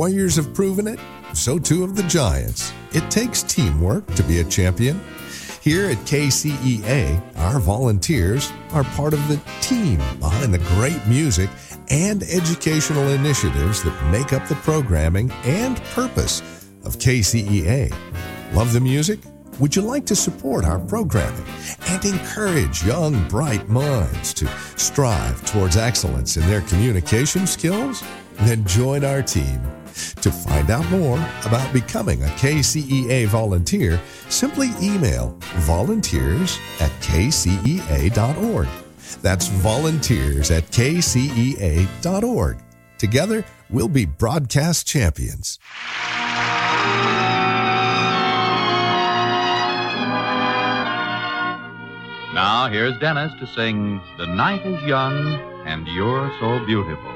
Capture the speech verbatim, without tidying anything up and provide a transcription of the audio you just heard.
Warriors have proven it, so too have the Giants. It takes teamwork to be a champion. Here at K C E A, our volunteers are part of the team behind the great music and educational initiatives that make up the programming and purpose of K C E A. Love the music? Would you like to support our programming and encourage young, bright minds to strive towards excellence in their communication skills? Then join our team. To find out more about becoming a K C E A volunteer, simply email volunteers at k c e a dot org. That's volunteers at k c e a dot org. Together, we'll be broadcast champions. Now, here's Dennis to sing The Night is Young and You're So Beautiful.